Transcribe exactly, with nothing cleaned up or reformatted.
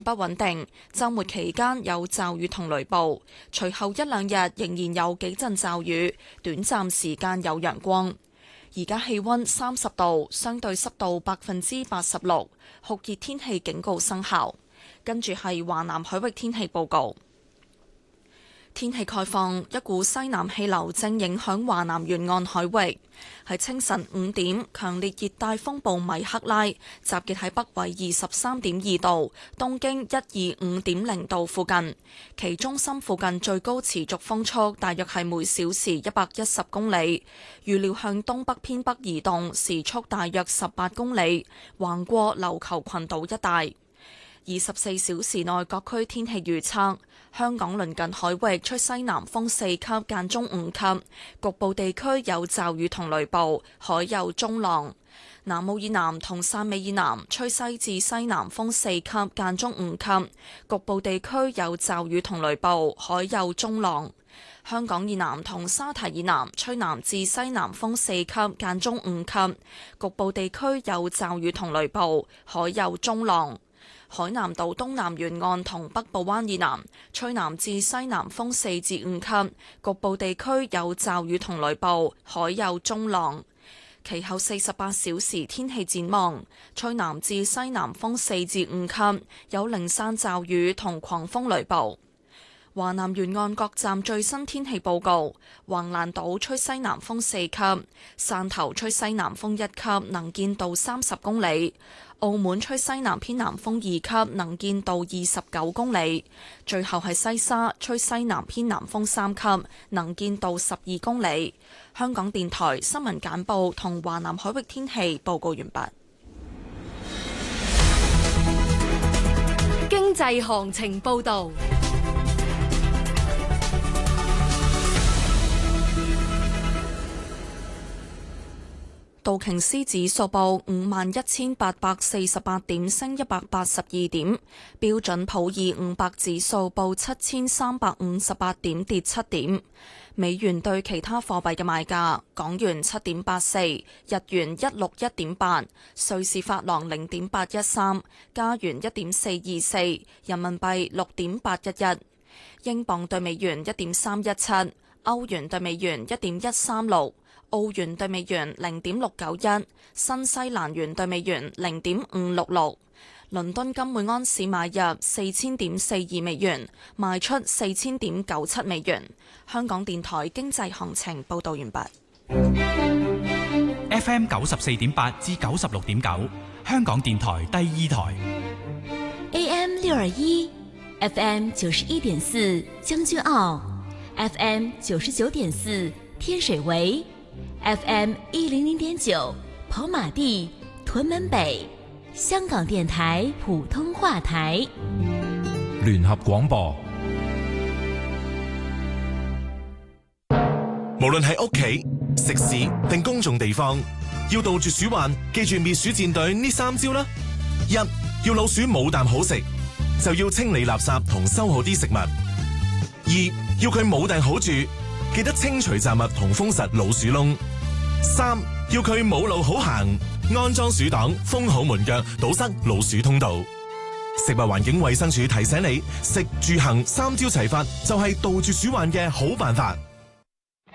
不穩定，週末期間有驟雨同雷暴，隨後一兩日仍然有幾陣驟雨，短暫時間有陽光。而家氣溫三十度，相對濕度百分之八十六，酷熱天氣警告生效。跟住係華南海域天氣報告。天氣概況，一股西南氣流正影響華南沿岸海域。喺清晨五點，強烈熱帶風暴米克拉集結喺北緯二十三點二度，東經一二五點零度附近。其中心附近最高持續風速大約係每小時一百一十公里，預料向東北偏北移動，時速大約十八公里，橫過琉球群島一帶。二十四小時內各區天氣預測：香港鄰近海域吹西南風四級間中五級，局部地區有驟雨同雷暴，海有中浪。南澳以南同汕尾以南吹西至西南風四級間中五級，局部地區有驟雨同雷暴，海有中浪。香港以南同沙堤以南吹南至西南風四級間中五級，局部地區有驟雨同雷暴，海有中浪。海南島東南沿岸同北部灣以南吹南至西南風四至五級，局部地區有驟雨同雷暴，海有中浪。其後四十八小時天氣展望，吹南至西南風四至五級，有零散驟雨同狂風雷暴。華南沿岸各站最新天氣報告：橫瀾島吹西南風四級，汕頭吹西南風一級，能見度三十公里；澳門吹西南偏南風二級，能見度二十九公里。最後係西沙吹西南偏南風三級，能見度十二公里。香港電台新聞簡報同華南海域天氣報告完畢。 經濟行情報導。 道瓊斯指數報五萬一千八百四十八點，升一百八十二點。標準普爾五百指數報七千三百五十八點，跌七點。美元對其他貨幣嘅賣價：港元七點八四，日元一六一點八，瑞士法郎零點八一三，加元一點四二四，人民幣六點八一一，英鎊對美元一點三一七，歐元對美元一點一三六。澳元對美元零點六九一，新西蘭元對美元零點五六六。倫敦金每安士買入四千點四二美元，賣出四千點九七美元。香港電台經濟行情報道完畢。 F M 九十四點八至九十六點九，香港電台第二台。 A M 六二一，F M 九十一點四將軍澳 ，F M 九十九點四天水圍。F M 一零零點九跑馬地屯門北，香港電台普通話台。 聯合廣播。 無論喺屋企、食肆定公眾地方，要杜絕鼠患，記住滅鼠戰隊呢三招啦。一，要老鼠冇啖好食，就要清理垃圾同收好啲食物。二，要佢冇埞好住，記得清除雜物同封實老鼠窿。三，要佢冇路好行，安裝鼠擋，封好門腳，堵塞老鼠通道。食物環境衛生署提醒你，食住行三招齊發就係杜絕鼠患嘅好辦法。